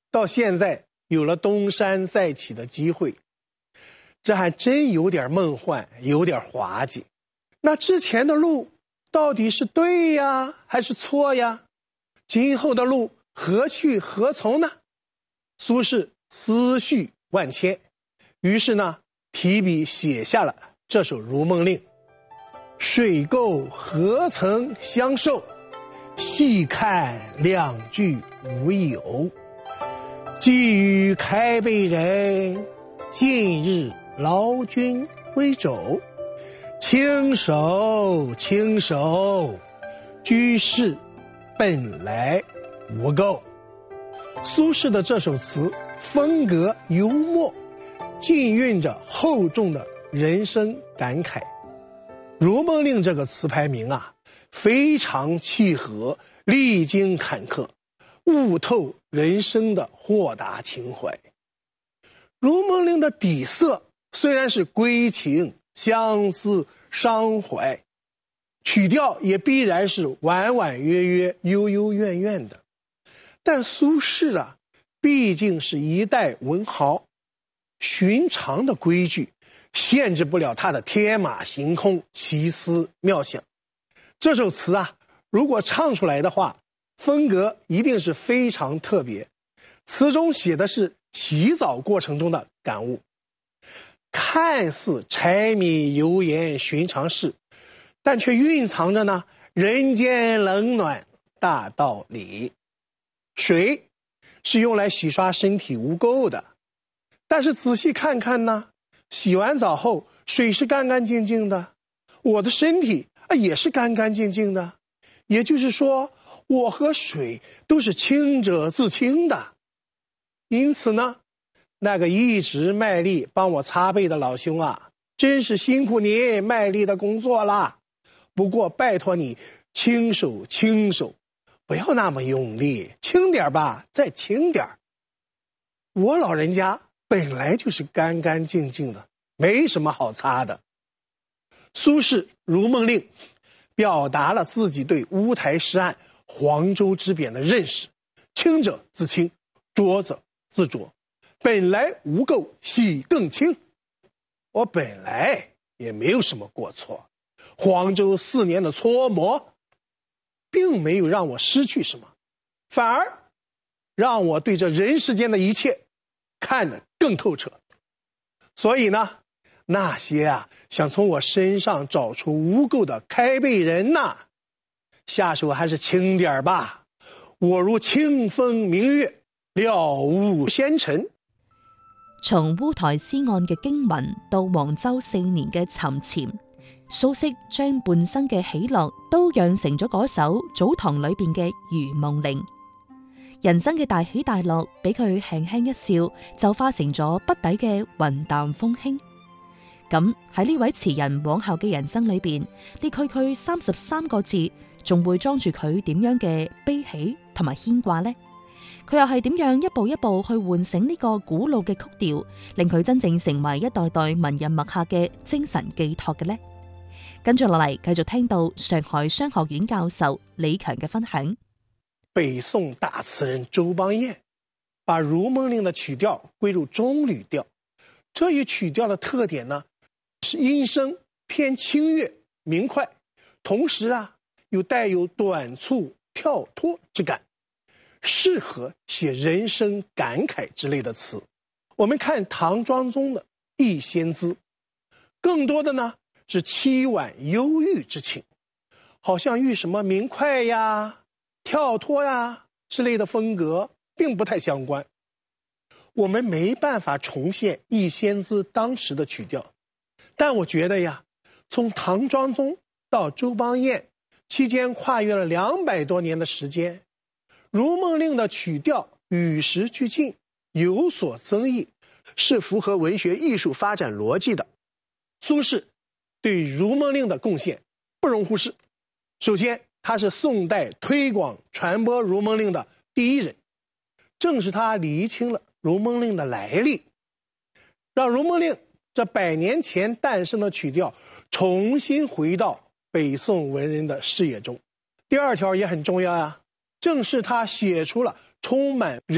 到现在有了东山再起的机会，这还真有点梦幻，有点滑稽。那之前的路到底是对呀，还是错呀？今后的路何去何从呢？苏轼思绪万千，于是呢，提笔写下了这首《如梦令》。水垢何曾相受，细看两句无有。寄语开背人，近日劳军归肘。轻手轻手，居士本来无垢。苏轼的这首词风格幽默，浸蕴着厚重的人生感慨。如梦令这个词牌名啊，非常契合历经坎坷，悟透人生的豁达情怀。如梦令的底色虽然是归情、相思、伤怀，曲调也必然是婉婉约约、幽幽怨怨的。但苏轼啊，毕竟是一代文豪，寻常的规矩限制不了他的天马行空、奇思妙想。这首词啊，如果唱出来的话，风格一定是非常特别。词中写的是洗澡过程中的感悟，看似柴米油盐寻常事，但却蕴藏着呢人间冷暖大道理。水是用来洗刷身体污垢的，但是仔细看看呢，洗完澡后水是干干净净的，我的身体也是干干净净的，也就是说我和水都是清者自清的。因此呢，那个一直卖力帮我擦背的老兄啊，真是辛苦你卖力的工作啦。不过拜托你轻手轻手，不要那么用力，轻点吧，再轻点。我老人家本来就是干干净净的，没什么好擦的。苏轼《如梦令》表达了自己对乌台诗案、黄州之贬的认识：清者自清，浊者自浊，本来无垢，洗更清。我本来也没有什么过错，黄州4年的搓磨并没有让我失去什么，反而让我对这人世间的一切看得更透彻。所以呢，那些想从我身上找出污垢的开背人呐，下手还是轻点吧。我如清风明月，了无纤尘。 從烏台詩案嘅驚聞到黃州4年嘅沉潛，蘇軾將半生嘅喜樂都釀成咗嗰首早唐裏邊嘅《如夢令》。人生嘅大喜大樂俾佢輕輕一笑，就化成咗筆底嘅雲淡風輕。咁喺呢位詞人往後嘅人生裏邊，呢區33個字仲會裝住佢點樣嘅悲喜同埋牽掛呢？佢又係點樣一步一步去喚醒呢個古老嘅曲調，令佢真正成為一代代文人墨客嘅精神寄託嘅呢？跟住落嚟繼續聽到上海商學院教授李強嘅分享。 北宋大詞人周邦彥把《如夢令》的曲調歸入中呂調，這一曲調的特點呢，是音聲偏清越明快，同時又帶有短促跳脫之感，適合寫人生感慨之類的詞。我們看唐莊宗的《憶仙姿》，更多的呢是凄婉憂鬱之情，好像與什麼明快呀、跳脫呀之類的風格並不太相關。我們沒辦法重現《憶仙姿》當時的曲調，但我覺得從唐莊宗到周邦彥期間跨越了200多年的時間，《如夢令》的曲調與時俱進，有所增益，是符合文學藝術發展邏輯的。蘇軾對《如夢令》的貢獻不容忽視。首先，他是宋代推廣傳播《如夢令》的第一人，正是他釐清了《如夢令》的來歷，讓《如夢令》這100年前誕生的曲調重新回到北宋文人的視野中。第二條也很重要正是他寫出了充滿